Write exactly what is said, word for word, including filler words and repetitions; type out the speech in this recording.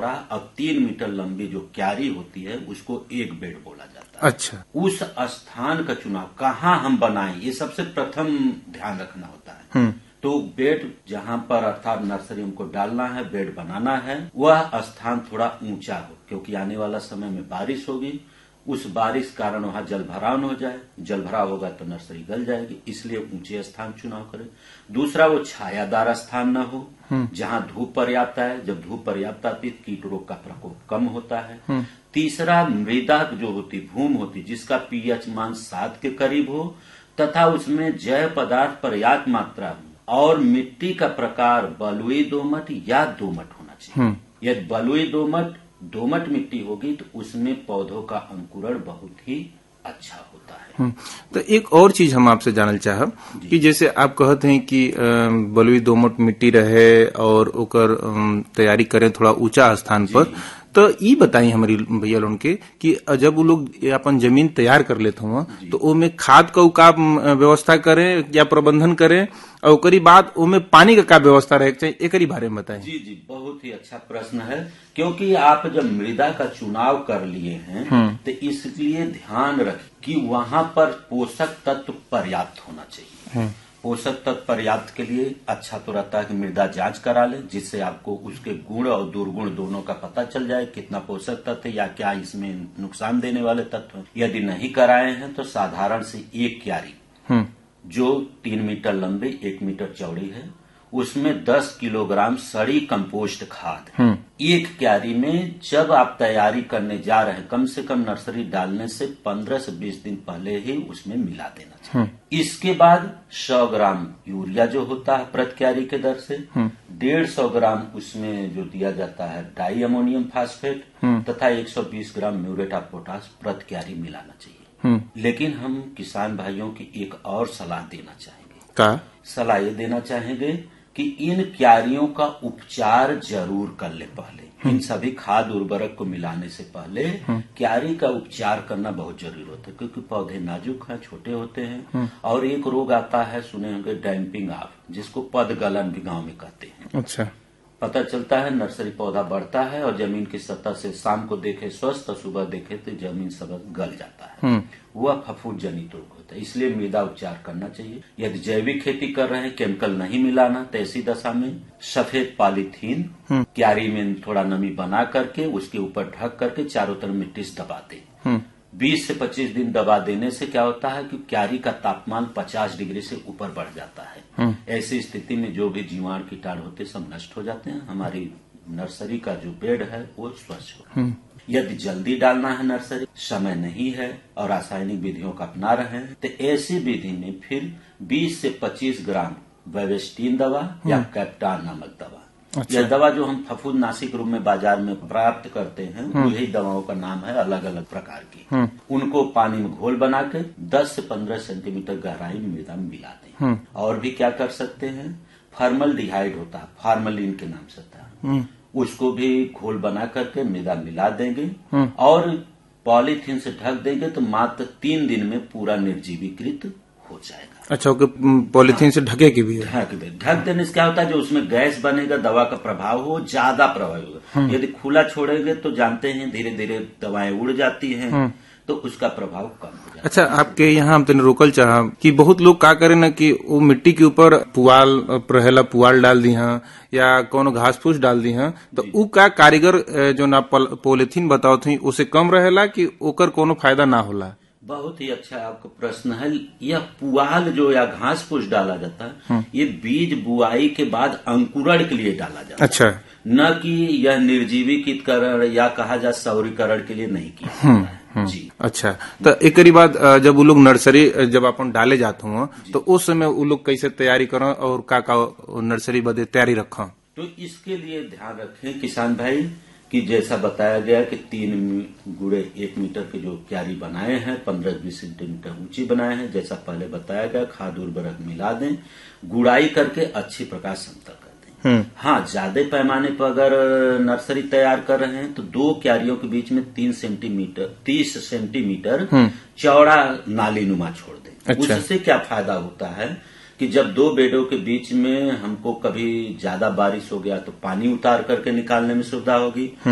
चौड़ा और तीन मीटर लंबी जो क्यारी होती है उसको एक बेड बोला जाता है। अच्छा। उस स्थान का चुनाव कहाँ हम बनाएं ये सबसे प्रथम ध्यान रखना होता है। तो बेड जहाँ पर अर्थात नर्सरी हमको डालना है, बेड बनाना है, वह स्थान थोड़ा ऊंचा हो, क्योंकि आने वाला समय में बारिश होगी। उस बारिश कारण वहाँ जल भराव न हो जाए, जल भराव होगा तो नर्सरी गल जाएगी, इसलिए ऊंचे स्थान चुनाव करें। दूसरा, वो छायादार स्थान न हो, जहाँ धूप पर्याप्त है। जब धूप पर्याप्त आती है कीट रोग का प्रकोप कम होता है। तीसरा, मृदा जो होती भूमि होती जिसका पीएच मान सात के करीब हो तथा उसमें जैव पदार्थ पर्याप्त मात्रा हो, और मिट्टी का प्रकार बलुई दोमट या दोमट होना चाहिए। यदि बलुई दोमट दोमट मिट्टी होगी तो उसमें पौधों का अंकुरण बहुत ही अच्छा होता है। तो एक और चीज हम आपसे जानना चाहब कि जैसे आप कहते हैं कि बलुई दोमट मिट्टी रहे और ओकर तैयारी करें थोड़ा ऊंचा स्थान पर, तो ये बताइए हमारी भैया लोगन के कि जब वो लोग अपन जमीन तैयार कर लेते हो तो ओमे खाद का का व्यवस्था करें या प्रबंधन करें, और ओकरी बाद ओमे पानी का का व्यवस्था रहे चाहिए, एक बारे में बताएं। जी जी, बहुत ही अच्छा प्रश्न है, क्योंकि आप जब मृदा का चुनाव कर लिए हैं तो इसलिए ध्यान रखें कि वहाँ पर पोषक तत्व पर्याप्त होना चाहिए। पोषक तत्व पर्याप्त के लिए अच्छा तो रहता है कि मृदा जांच करा ले, जिससे आपको उसके गुण और दुर्गुण दोनों का पता चल जाए, कितना पोषक तत्व या क्या इसमें नुकसान देने वाले तत्व हैं। यदि नहीं कराए हैं तो साधारण से एक क्यारी जो तीन मीटर लंबी एक मीटर चौड़ी है उसमें दस किलोग्राम सड़ी कंपोस्ट खाद एक क्यारी में जब आप तैयारी करने जा रहे हैं, कम से कम नर्सरी डालने से पंद्रह से बीस दिन पहले ही उसमें मिला देना चाहिए। इसके बाद सौ ग्राम यूरिया जो होता है प्रति क्यारी के दर से, डेढ़ सौ ग्राम उसमें जो दिया जाता है डाई अमोनियम फास्फेट तथा एक सौ बीस ग्राम म्यूरेट ऑफ पोटाश प्रति क्यारी मिलाना चाहिए। लेकिन हम किसान भाइयों की एक और सलाह देना चाहेंगे। का सलाह ये देना चाहेंगे कि इन क्यारियों का उपचार जरूर कर ले। पहले इन सभी खाद उर्वरक को मिलाने से पहले क्यारी का उपचार करना बहुत जरूरी होता है, क्योंकि पौधे नाजुक हैं, छोटे होते हैं, और एक रोग आता है सुने होंगे डैम्पिंग ऑफ, जिसको पदगलन भी गाँव में कहते हैं। अच्छा। पता चलता है नर्सरी पौधा बढ़ता है और जमीन की सतह से शाम को देखे स्वस्थ और सुबह देखे तो जमीन सब गल जाता है, वह फफूंद जनित रोग होता है। इसलिए मृदा उपचार करना चाहिए। यदि जैविक खेती कर रहे हैं, केमिकल नहीं मिलाना, तो ऐसी दशा में सफेद पॉलीथीन क्यारी में थोड़ा नमी बना करके उसके ऊपर ढक करके चारों तरफ मिट्टी से दबा दे। बीस से पच्चीस दिन दबा देने से क्या होता है कि क्यारी का तापमान पचास डिग्री से ऊपर बढ़ जाता है। ऐसी स्थिति में जो भी जीवाणु कीटाणु होते सब नष्ट हो जाते हैं, हमारी नर्सरी का जो बेड है वो स्वच्छ हो। यदि जल्दी डालना है नर्सरी, समय नहीं है और रासायनिक विधियों का अपना रहे हैं, तो ऐसी विधि में फिर बीस से पच्चीस ग्राम वेवेस्टीन दवा या कैप्टान नामक दवा, अच्छा। यह दवा जो हम फफूंद नाशक रूप में बाजार में प्राप्त करते हैं, वही दवाओं का नाम है, अलग अलग प्रकार की। उनको पानी में घोल बना के दस से पंद्रह सेंटीमीटर गहराई में मृदा में मिला दें। और भी क्या कर सकते हैं, फॉर्मल्डिहाइड होता है, फार्मलिन के नाम से होता है, उसको भी घोल बना करके मृदा मिला देंगे और पॉलीथीन से ढक देंगे तो मात्र तीन दिन में पूरा निर्जीवीकृत हो जाएगा। अच्छा, ओके। पॉलीथीन से ढके की भी है? ढक दे ढक देने से क्या होता है, जो उसमें गैस बनेगा दवा का प्रभाव हो ज्यादा प्रभावी होगा। यदि खुला छोड़ेंगे तो जानते हैं धीरे धीरे दवाएं उड़ जाती हैं, तो उसका प्रभाव कम हो जाता है। अच्छा, आपके यहाँ हम तेने रोकल चाह कि बहुत लोग का करे ना कि वो मिट्टी के ऊपर पुआल रहेला पुआल डाल दी हैं या कोनो घास फूस डाल दी हैं, तो उ का कारीगर जो ना पॉलीथीन बताओ थी उसे कम रहेला कि ओकर कोनो फायदा ना होला? बहुत ही अच्छा आपका प्रश्न है। यह पुआल जो या घास फूस डाला जाता है, ये बीज बुआई के बाद अंकुरण के लिए डाला जाता है। अच्छा। न कि यह निर्जीवीकरण या कहा जाए सौरीकरण के लिए नहीं किया जाता है। जी। अच्छा, तो एक बाद जब वो लोग नर्सरी जब अपन डाले जाते हो तो उस समय वो लोग कैसे तैयारी करें और का का नर्सरी बदे तैयारी रखें? तो इसके लिए ध्यान रखें किसान भाई कि जैसा बताया गया कि तीन गुड़े एक मीटर के जो क्यारी बनाए हैं, पंद्रह बीस सेंटीमीटर ऊंची बनाए हैं, जैसा पहले बताया गया, खाद उर्वरक मिला दें, गुड़ाई करके अच्छी प्रकार समतल कर दें। हाँ, ज्यादा पैमाने पर अगर नर्सरी तैयार कर रहे हैं तो दो क्यारियों के बीच में तीन सेंटीमीटर तीस सेंटीमीटर चौड़ा नाली नुमा छोड़ दें। अच्छा। उससे क्या फायदा होता है कि जब दो बेडों के बीच में हमको कभी ज्यादा बारिश हो गया तो पानी उतार करके निकालने में सुविधा होगी।